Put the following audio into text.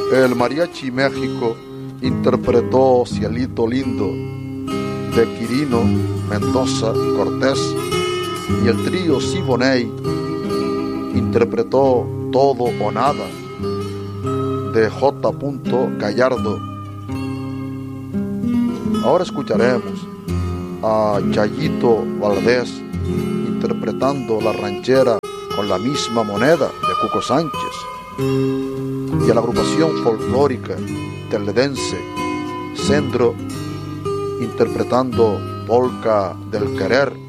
El Mariachi México interpretó Cielito Lindo de Quirino, Mendoza, Cortés, y el trío Siboney interpretó Todo o Nada de J. Gallardo. Ahora escucharemos a Chayito Valdés interpretando la ranchera Con la misma moneda de Cuco Sánchez, y a la agrupación folclórica teledense Centro interpretando Polca del Querer